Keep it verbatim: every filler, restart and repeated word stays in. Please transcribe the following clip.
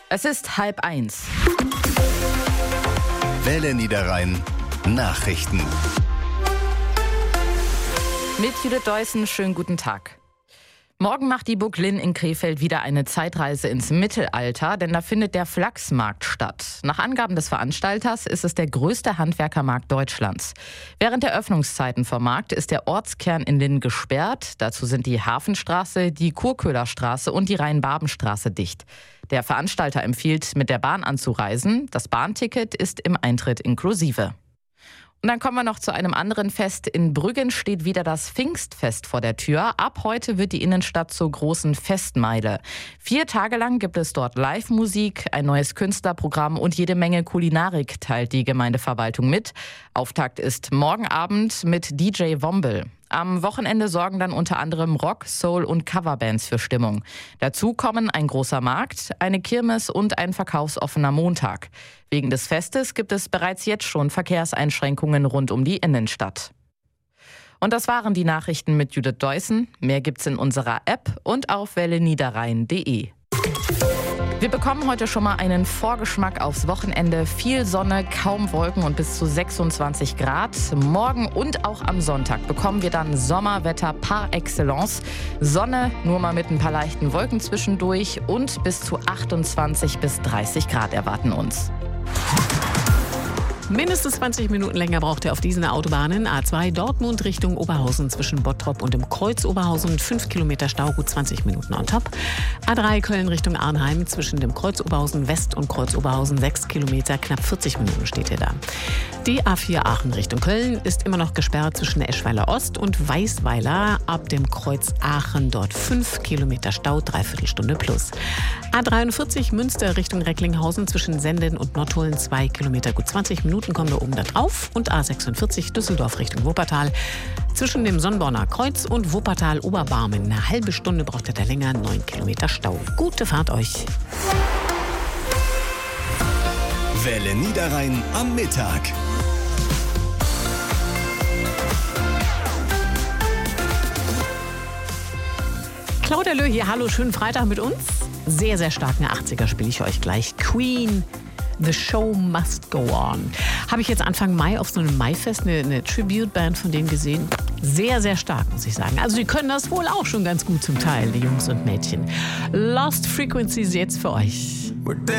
Es ist halb eins. Welle Niederrhein Nachrichten. Mit Judith Deussen, schönen guten Tag. Morgen macht die Burg Linn in Krefeld wieder eine Zeitreise ins Mittelalter, denn da findet der Flachsmarkt statt. Nach Angaben des Veranstalters ist es der größte Handwerkermarkt Deutschlands. Während der Öffnungszeiten vom Markt ist der Ortskern in Linn gesperrt. Dazu sind die Hafenstraße, die Kurköhlerstraße und die Rhein-Baben-Straße dicht. Der Veranstalter empfiehlt, mit der Bahn anzureisen. Das Bahnticket ist im Eintritt inklusive. Und dann kommen wir noch zu einem anderen Fest. In Brüggen steht wieder das Pfingstfest vor der Tür. Ab heute wird die Innenstadt zur großen Festmeile. Vier Tage lang gibt es dort Live-Musik, ein neues Künstlerprogramm und jede Menge Kulinarik teilt die Gemeindeverwaltung mit. Auftakt ist morgen Abend mit D J Wombel. Am Wochenende sorgen dann unter anderem Rock, Soul und Coverbands für Stimmung. Dazu kommen ein großer Markt, eine Kirmes und ein verkaufsoffener Montag. Wegen des Festes gibt es bereits jetzt schon Verkehrseinschränkungen rund um die Innenstadt. Und das waren die Nachrichten mit Judith Deussen. Mehr gibt's in unserer App und auf welle niederrhein punkt de. Wir bekommen heute schon mal einen Vorgeschmack aufs Wochenende. Viel Sonne, kaum Wolken und bis zu sechsundzwanzig Grad. Morgen und auch am Sonntag bekommen wir dann Sommerwetter par excellence. Sonne, nur mal mit ein paar leichten Wolken zwischendurch und bis zu achtundzwanzig bis dreißig Grad erwarten uns. Mindestens zwanzig Minuten länger braucht er auf diesen Autobahnen. A zwei Dortmund Richtung Oberhausen zwischen Bottrop und dem Kreuz Oberhausen. fünf Kilometer Stau, gut zwanzig Minuten on top. A drei Köln Richtung Arnheim zwischen dem Kreuz Oberhausen West und Kreuz Oberhausen. sechs Kilometer, knapp vierzig Minuten steht er da. Die A vier Aachen Richtung Köln ist immer noch gesperrt zwischen Eschweiler Ost und Weißweiler. Ab dem Kreuz Aachen dort fünf Kilometer Stau, dreiviertel Stunde plus. A dreiundvierzig Münster Richtung Recklinghausen zwischen Senden und Nottuln. zwei Kilometer, gut zwanzig Minuten. Kommen wir oben da drauf. Und A sechsundvierzig Düsseldorf Richtung Wuppertal. Zwischen dem Sonnborner Kreuz und Wuppertal Oberbarmen. Eine halbe Stunde braucht er da länger, neun Kilometer Stau. Gute Fahrt euch. Welle Niederrhein am Mittag. Claudia Löh hier, hallo, schönen Freitag mit uns. Sehr, sehr starken achtziger spiele ich euch gleich. Queen. The Show Must Go On. Habe ich jetzt Anfang Mai auf so einem Maifest eine, eine Tribute-Band von denen gesehen. Sehr, sehr stark, muss ich sagen. Also die können das wohl auch schon ganz gut zum Teil, die Jungs und Mädchen. Lost Frequencies jetzt für euch.